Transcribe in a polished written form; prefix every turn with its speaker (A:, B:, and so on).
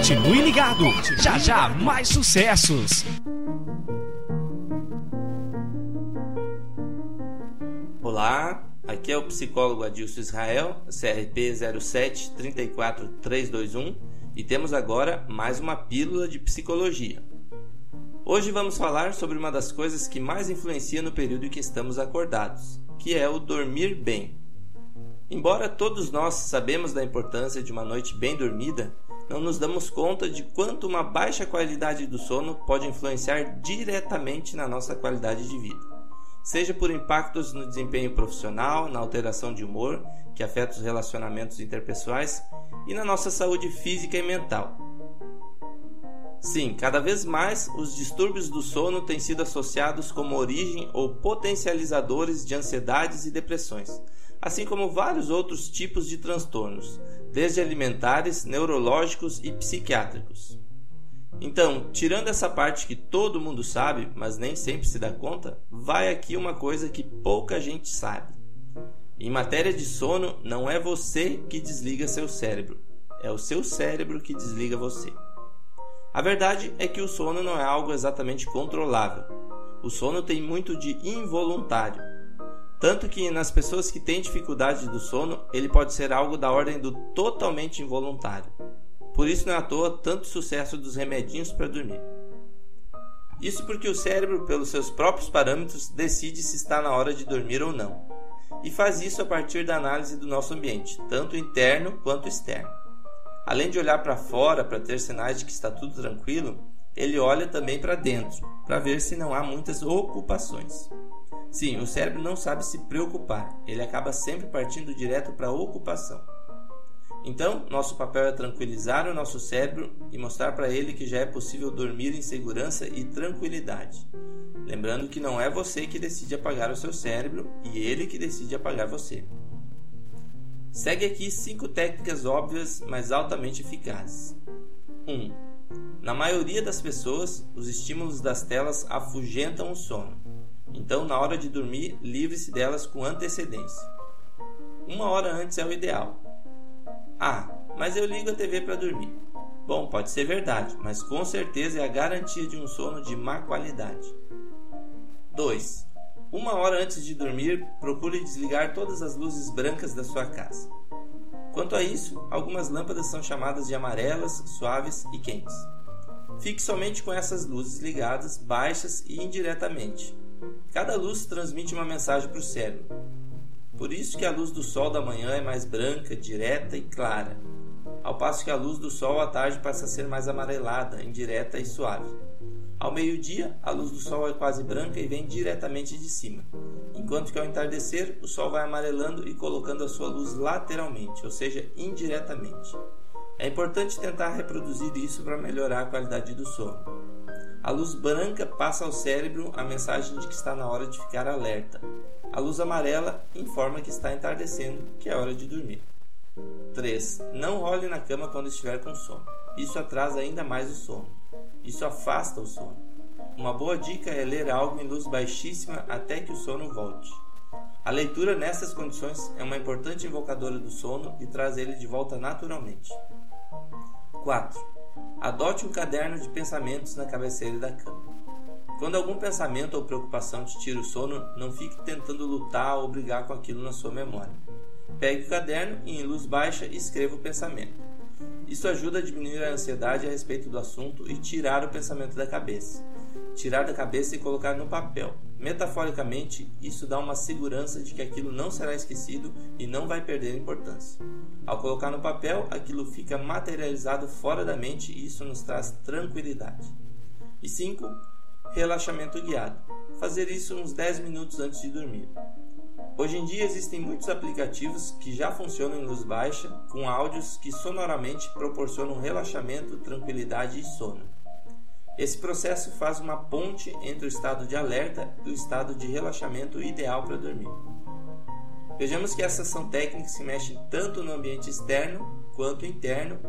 A: Continue ligado, já já mais sucessos.
B: Olá, aqui é o psicólogo Adilson Israel, CRP 0734321, e temos agora mais uma pílula de psicologia. Hoje vamos falar sobre uma das coisas que mais influencia no período em que estamos acordados, que é o dormir bem. Embora todos nós sabemos da importância de uma noite bem dormida, não nos damos conta de quanto uma baixa qualidade do sono pode influenciar diretamente na nossa qualidade de vida. Seja por impactos no desempenho profissional, na alteração de humor, que afeta os relacionamentos interpessoais, e na nossa saúde física e mental. Sim, cada vez mais os distúrbios do sono têm sido associados como origem ou potencializadores de ansiedades e depressões, assim como vários outros tipos de transtornos, desde alimentares, neurológicos e psiquiátricos. Então, tirando essa parte que todo mundo sabe, mas nem sempre se dá conta, vai aqui uma coisa que pouca gente sabe. Em matéria de sono, não é você que desliga seu cérebro, é o seu cérebro que desliga você. A verdade é que o sono não é algo exatamente controlável. O sono tem muito de involuntário. Tanto que nas pessoas que têm dificuldade do sono, ele pode ser algo da ordem do totalmente involuntário. Por isso não é à toa tanto sucesso dos remedinhos para dormir. Isso porque o cérebro, pelos seus próprios parâmetros, decide se está na hora de dormir ou não. E faz isso a partir da análise do nosso ambiente, tanto interno quanto externo. Além de olhar para fora para ter sinais de que está tudo tranquilo, ele olha também para dentro, para ver se não há muitas ocupações. Sim, o cérebro não sabe se preocupar, ele acaba sempre partindo direto para a ocupação. Então, nosso papel é tranquilizar o nosso cérebro e mostrar para ele que já é possível dormir em segurança e tranquilidade. Lembrando que não é você que decide apagar o seu cérebro e ele que decide apagar você. Segue aqui 5 técnicas óbvias, mas altamente eficazes. 1. Na maioria das pessoas, os estímulos das telas afugentam o sono. Então, na hora de dormir, livre-se delas com antecedência. 1 hora antes é o ideal. Ah, mas eu ligo a TV para dormir. Bom, pode ser verdade, mas com certeza é a garantia de um sono de má qualidade. 2. 1 hora antes de dormir, procure desligar todas as luzes brancas da sua casa. Quanto a isso, algumas lâmpadas são chamadas de amarelas, suaves e quentes. Fique somente com essas luzes ligadas, baixas e indiretamente. Cada luz transmite uma mensagem para o cérebro. Por isso que a luz do sol da manhã é mais branca, direta e clara, ao passo que a luz do sol à tarde passa a ser mais amarelada, indireta e suave. Ao meio-dia, a luz do sol é quase branca e vem diretamente de cima, enquanto que ao entardecer, o sol vai amarelando e colocando a sua luz lateralmente, ou seja, indiretamente. É importante tentar reproduzir isso para melhorar a qualidade do sono. A luz branca passa ao cérebro a mensagem de que está na hora de ficar alerta. A luz amarela informa que está entardecendo, que é hora de dormir. 3. Não role na cama quando estiver com sono. Isso atrasa ainda mais o sono. Isso afasta o sono. Uma boa dica é ler algo em luz baixíssima até que o sono volte. A leitura nessas condições é uma importante invocadora do sono e traz ele de volta naturalmente. 4. Adote um caderno de pensamentos na cabeceira da cama. Quando algum pensamento ou preocupação te tira o sono, não fique tentando lutar ou brigar com aquilo na sua memória. Pegue o caderno e, em luz baixa, escreva o pensamento. Isso ajuda a diminuir a ansiedade a respeito do assunto e tirar o pensamento da cabeça. Tirar da cabeça e colocar no papel. Metaforicamente, isso dá uma segurança de que aquilo não será esquecido e não vai perder importância. Ao colocar no papel, aquilo fica materializado fora da mente e isso nos traz tranquilidade. E 5. Relaxamento guiado. Fazer isso uns 10 minutos antes de dormir. Hoje em dia existem muitos aplicativos que já funcionam em luz baixa, com áudios que sonoramente proporcionam relaxamento, tranquilidade e sono. Esse processo faz uma ponte entre o estado de alerta e o estado de relaxamento ideal para dormir. Vejamos que essas são técnicas que mexem tanto no ambiente externo quanto interno